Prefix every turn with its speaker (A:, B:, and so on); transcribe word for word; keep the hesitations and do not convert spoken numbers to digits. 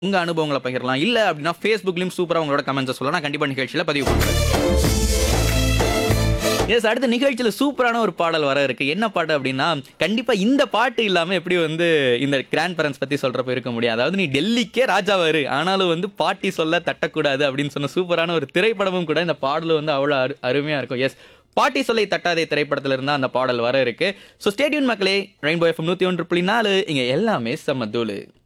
A: உங்க அனுபவங்கள பகிரலாம். இல்ல அப்படின்னா Facebookலயும் சூப்பரா உங்களோட கமெண்ட்ஸ சொல்லலாம். நான் கண்டிப்பா நிகழ்ச்சியில பதிவு பண்றேன். எஸ் அடுத்த நிகழ்ச்சியில சூப்பரான ஒரு பாடல் வர இருக்கு. என்ன பாட்டு அப்படின்னா, கண்டிப்பா இந்த பாட்டு இல்லாம எப்படி வந்து இந்த கிராண்ட் பேரண்ட்ஸ் பத்தி சொல்றப்ப இருக்க முடியும். அதாவது நீ டெல்லிக்கே ராஜாவா இரு. ஆனாலும் வந்து பாட்டி சொல்ல தட்டக்கூடாது அப்படின்னு சொன்ன சூப்பரான ஒரு திரைப்படமும் கூட இந்த பாடல் வந்து அவ்வளோ அரு அருமையா இருக்கும். எஸ் பாட்டி சொல்லை தட்டாதே திரைப்படத்துல இருந்தா அந்த பாடல் வர இருக்கு. ஸோ ஸ்டே டியூன் மக்களே. ரெயின்போ எஃப்எம் நூற்று ஒன்று புள்ளி நான்கு இங்க எல்லாமே செம்ம தூளு.